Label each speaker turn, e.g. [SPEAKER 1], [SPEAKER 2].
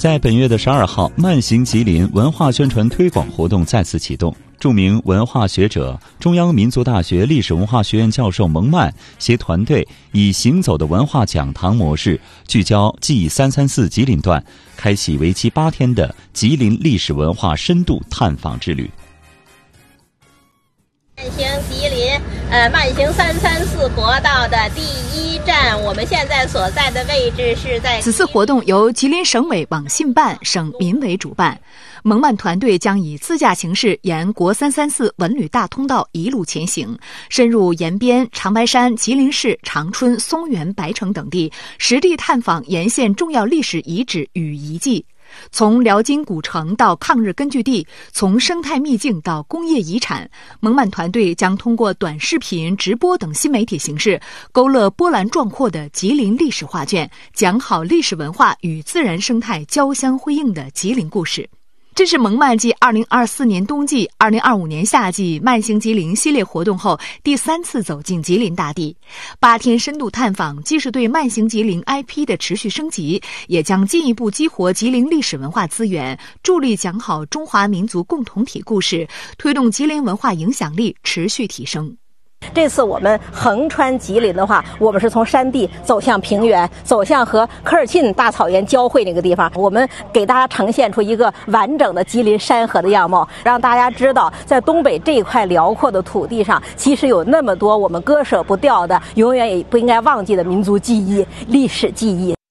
[SPEAKER 1] 在本月的12号，慢行吉林文化宣传推广活动再次启动。著名文化学者、中央民族大学历史文化学院教授蒙曼携团队以行走的文化讲堂模式，聚焦记334吉林段，开启为期8天的吉林历史文化深度探访之旅。
[SPEAKER 2] 慢行吉林，慢行334国道的第1站，我们现在所在的位置是在。
[SPEAKER 3] 此次活动由吉林省委网信办、省民委主办，蒙曼团队将以自驾形式沿国334文旅大通道一路前行，深入延边、长白山、吉林市、长春、松原、白城等地，实地探访沿线重要历史遗址与遗迹。从辽金古城到抗日根据地，从生态秘境到工业遗产，蒙曼团队将通过短视频、直播等新媒体形式，勾勒波澜壮阔的吉林历史画卷，讲好历史文化与自然生态交相辉映的吉林故事。这是蒙曼继2024年冬季、2025年夏季慢行吉林系列活动后第3次走进吉林大地。8天深度探访，既是对慢行吉林 IP 的持续升级，也将进一步激活吉林历史文化资源，助力讲好中华民族共同体故事，推动吉林文化影响力持续提升。
[SPEAKER 4] 这次我们横穿吉林的话，我们是从山地走向平原，走向和科尔沁大草原交汇那个地方。我们给大家呈现出一个完整的吉林山河的样貌，让大家知道在东北这一块辽阔的土地上，其实有那么多我们割舍不掉的，永远也不应该忘记的民族记忆、历史记忆。